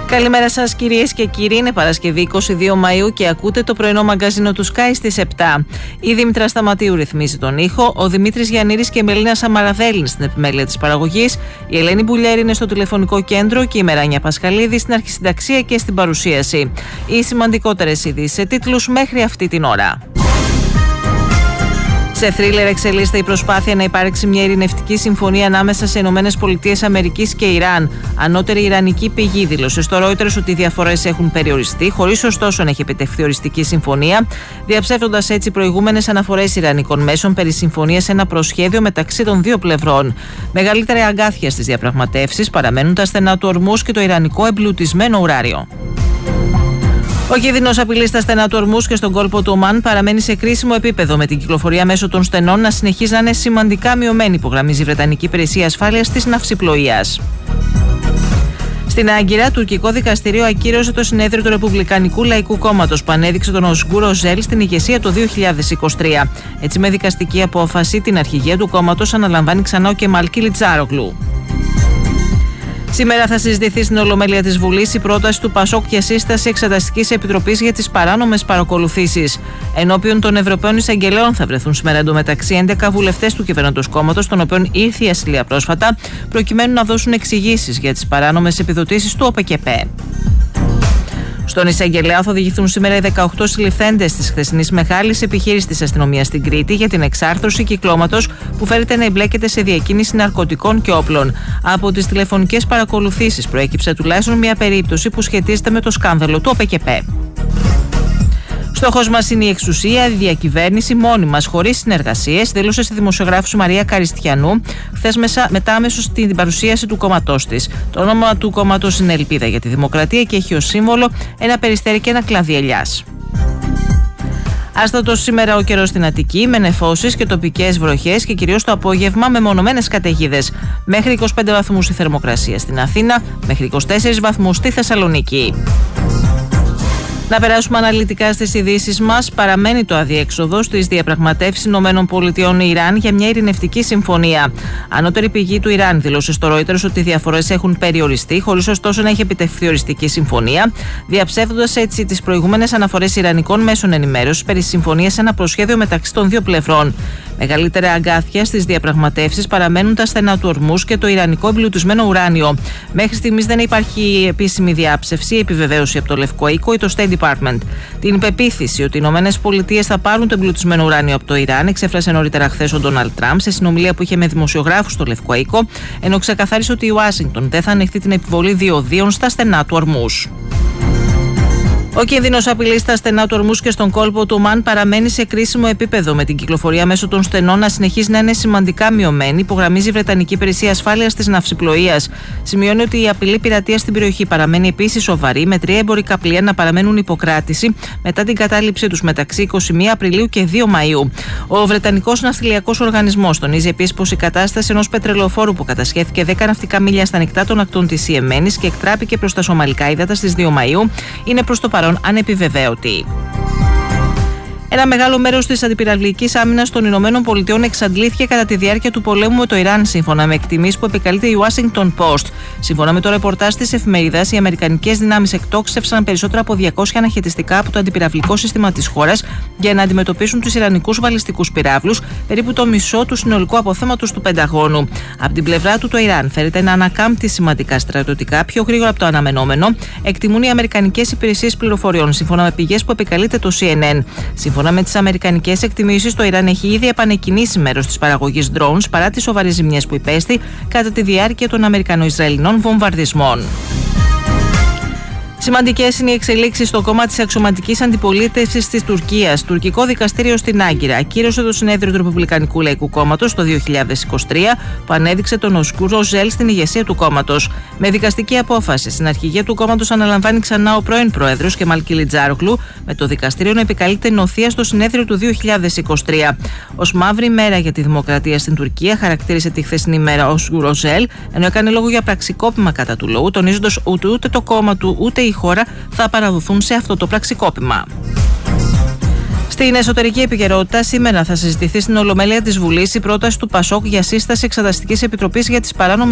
Καλημέρα σας κυρίες και κύριοι, είναι Παρασκευή 22 Μαΐου και ακούτε το πρωινό μαγκαζίνο του Sky στις 7. Η Δήμητρα Σταματίου ρυθμίζει τον ήχο, ο Δημήτρης Γιαννήρης και η Μελίνα Σαμαραδέλη στην επιμέλεια της παραγωγής, η Ελένη Μπουλιέρη είναι στο τηλεφωνικό κέντρο και η Μεράνια Πασχαλίδη στην αρχισυνταξία και στην παρουσίαση. Οι σημαντικότερες ειδήσεις σε τίτλους μέχρι αυτή την ώρα. Σε θρίλερ εξελίσσεται η προσπάθεια να υπάρξει μια ειρηνευτική συμφωνία ανάμεσα σε ΗΠΑ και Ιράν. Ανώτερη ιρανική πηγή δήλωσε στο Reuters ότι οι διαφορές έχουν περιοριστεί, χωρίς ωστόσο να έχει επιτευχθεί οριστική συμφωνία, διαψεύδοντας έτσι προηγούμενες αναφορές ιρανικών μέσων περί συμφωνίας σε ένα προσχέδιο μεταξύ των δύο πλευρών. Μεγαλύτερη αγκάθια στις διαπραγματεύσεις παραμένουν τα στενά του Ορμούζ και το ιρανικό εμπλουτισμένο ουράριο. Ο κίνδυνος απειλής στα στενά του Ορμούζ και στον κόλπο του Ομάν παραμένει σε κρίσιμο επίπεδο, με την κυκλοφορία μέσω των στενών να συνεχίζει να είναι σημαντικά μειωμένη, υπογραμμίζει η Βρετανική Υπηρεσία Ασφάλειας της Ναυσιπλοείας. Στην Άγκυρα, τουρκικό δικαστήριο ακύρωσε το συνέδριο του Ρεπουμπλικανικού Λαϊκού Κόμματος που ανέδειξε τον Οσγκούρ Οζέλ στην ηγεσία το 2023. Έτσι, με δικαστική απόφαση, την αρχηγία του κόμματος αναλαμβάνει ξανά ο Κεμάλ Κιλιτζάρογλου. Σήμερα θα συζητηθεί στην Ολομέλεια της Βουλής η πρόταση του Πασόκ για σύσταση Εξεταστικής Επιτροπής για τις παράνομες παρακολουθήσεις. Ενώπιον των Ευρωπαίων Εισαγγελέων θα βρεθούν σήμερα εντωμεταξύ 11 βουλευτές του κυβερνώντος κόμματος, των οποίων ήρθε η ασυλία πρόσφατα, προκειμένου να δώσουν εξηγήσεις για τις παράνομες επιδοτήσεις του ΟΠΕΚΕΠΕ. Στον εισαγγελέα θα οδηγηθούν σήμερα οι 18 συλληφθέντες της χθεσινής μεγάλης επιχείρησης της αστυνομίας στην Κρήτη για την εξάρθρωση κυκλώματος που φέρεται να εμπλέκεται σε διακίνηση ναρκωτικών και όπλων. Από τις τηλεφωνικές παρακολουθήσεις προέκυψε τουλάχιστον μια περίπτωση που σχετίζεται με το σκάνδαλο του ΟΠΕΚΕΠΕ. Στόχος μας είναι η εξουσία, η διακυβέρνηση μόνη μας, χωρίς συνεργασίες, δήλωσε στη δημοσιογράφου Μαρία Καριστιανού χθες μετά αμέσως στην παρουσίαση του κόμματός της. Το όνομα του κόμματος είναι Ελπίδα για τη Δημοκρατία και έχει ως σύμβολο ένα περιστέρι και ένα κλαδί ελιάς. Άστατος σήμερα ο καιρός στην Αττική, με νεφώσεις και τοπικές βροχές και κυρίως το απόγευμα με μονομένες καταιγίδες. Μέχρι 25 βαθμούς η θερμοκρασία στην Αθήνα, μέχρι 24 βαθμούς στη Θεσσαλονίκη. Να περάσουμε αναλυτικά στις ειδήσεις μας. Παραμένει το αδιέξοδο στις διαπραγματεύσεις ΗΠΑ-Ιράν για μια ειρηνευτική συμφωνία. Ανώτερη πηγή του Ιράν δήλωσε στο Reuters ότι οι διαφορές έχουν περιοριστεί, χωρίς ωστόσο να έχει επιτευχθεί οριστική συμφωνία, διαψεύδοντας έτσι τις προηγούμενες αναφορές ιρανικών μέσων ενημέρωσης περί συμφωνίας σε ένα προσχέδιο μεταξύ των δύο πλευρών. Μεγαλύτερα αγκάθια στις διαπραγματεύσεις παραμένουν τα στενά του Ορμούζ και το ιρανικό εμπλουτισμένο ουράνιο. Μέχρι στιγμής δεν υπάρχει επίσημη διάψευση ή επιβεβαίωση από το Λευκό Οίκο ή το State Department. Την πεποίθηση ότι οι ΗΠΑ θα πάρουν το εμπλουτισμένο ουράνιο από το Ιράν εξέφρασε νωρίτερα χθες ο Ντόναλντ Τραμπ σε συνομιλία που είχε με δημοσιογράφους στο Λευκό Οίκο, ενώ ξεκαθάρισε ότι η Ουάσιγκτον δεν θα ανεχθεί την επιβολή διοδίων στα στενά του Ορμούζ. Ο κίνδυνος απειλής στα στενά του Ορμούζ και στον κόλπο του Ομάν παραμένει σε κρίσιμο επίπεδο, με την κυκλοφορία μέσω των στενών να συνεχίζει να είναι σημαντικά μειωμένη, υπογραμμίζει η Βρετανική Υπηρεσία Ασφάλειας της Ναυσιπλοείας. Σημειώνει ότι η απειλή πειρατείας στην περιοχή παραμένει επίσης σοβαρή, με 3 εμπορικά πλοία να παραμένουν υποκράτηση μετά την κατάληψή τους μεταξύ 21 Απριλίου και 2 Μαΐου. Ο Βρετανικός Ναυτιλιακός Οργανισμός τονίζει επίσης πως η κατάσταση ενός πετρελοφόρου που κατασχέθηκε 10 ναυτικά μίλια στα ανοιχτά των ακτών της Ιεμένης και εκτράπηκε προς τα Σομαλικά ύδατα στις 2 Μαΐου είναι προς το παρόν ανεπιβεβαίωτη. Ένα μεγάλο μέρος της αντιπυραυλικής άμυνας των ΗΠΑ εξαντλήθηκε κατά τη διάρκεια του πολέμου με το Ιράν, σύμφωνα με εκτιμήσεις που επικαλείται η Washington Post. Σύμφωνα με το ρεπορτάζ της εφημερίδας, οι αμερικανικές δυνάμεις εκτόξευσαν περισσότερα από 200 αναχαιτιστικά από το αντιπυραυλικό σύστημα της χώρας για να αντιμετωπίσουν τους ιρανικούς βαλιστικούς πυράβλους, περίπου το μισό του συνολικού αποθέματος του Πενταγώνου. Από την πλευρά του, το Ιράν φέρεται να ανακάμπτει σημαντικά στρατιωτικά πιο γρήγορα από το αναμενόμενο, εκτιμούν οι αμερικανικές υπηρεσίες πληροφοριών, σύμφωνα με πηγές που επικαλείται το CNN. Σύμφωνα με τις αμερικανικές εκτιμήσεις, το Ιράν έχει ήδη επανεκκινήσει μέρος της παραγωγής drones παρά τις σοβαρές ζημιές που υπέστη κατά τη διάρκεια των Αμερικανο-Ισραηλινών βομβαρδισμών. Σημαντικές είναι οι εξελίξεις στο κόμμα της αξιωματικής αντιπολίτευσης της Τουρκίας. Τουρκικό δικαστήριο στην Άγκυρα ακύρωσε το συνέδριο του Ρεπουμπλικανικού Λαϊκού Κόμματος το 2023, που ανέδειξε τον Οσγκούρ Οζέλ στην ηγεσία του κόμματος. Με δικαστική απόφαση, στην αρχηγία του κόμματος αναλαμβάνει ξανά ο πρώην πρόεδρος Κεμάλ Κιλιτζάρογλου, με το δικαστήριο να επικαλείται νοθεία στο συνέδριο του 2023. Ως μαύρη μέρα για τη δημοκρατία στην Τουρκία, χαρακτήρισε τη χθεσινή μέρα Οσγκούρ Οζέλ, ενώ έκανε λόγο για πραξικόπημα κατά του λαού, τονίζοντας ότι ούτε το κόμμα του ούτε η χώρα θα παραδοθούν σε αυτό το πραξικόπημα. Στην εσωτερική επικαιρότητα, σήμερα θα συζητηθεί στην Ολομέλεια της Βουλής η πρόταση του Πασόκ για σύσταση Εξεταστικής Επιτροπής για τις παράνομες